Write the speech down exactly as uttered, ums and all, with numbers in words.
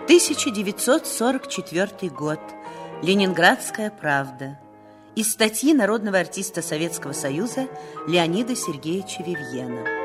тысяча девятьсот сорок четвёртый год. Ленинградская правда. Из статьи народного артиста Советского Союза Леонида Сергеевича Вивьена.